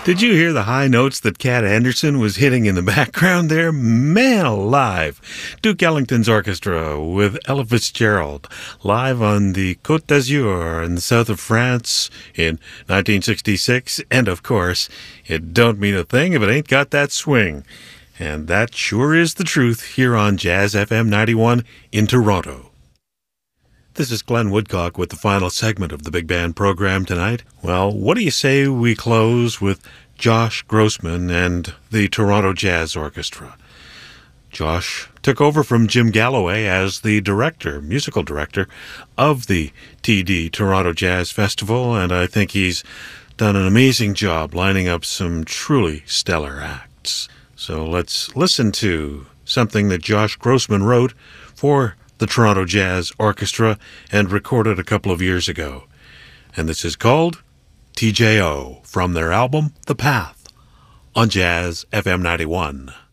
Did you hear the high notes that Cat Anderson was hitting in the background there? Man alive! Duke Ellington's orchestra with Ella Fitzgerald live on the Côte d'Azur in the south of France in 1966. And of course, it don't mean a thing if it ain't got that swing. And that sure is the truth here on Jazz FM 91 in Toronto. This is Glenn Woodcock with the final segment of the Big Band program tonight. Well, what do you say we close with Josh Grossman and the Toronto Jazz Orchestra? Josh took over from Jim Galloway as the musical director of the TD Toronto Jazz Festival, and I think he's done an amazing job lining up some truly stellar acts. So let's listen to something that Josh Grossman wrote for the Toronto Jazz Orchestra and recorded a couple of years ago. And this is called TJO from their album The Path on Jazz FM 91.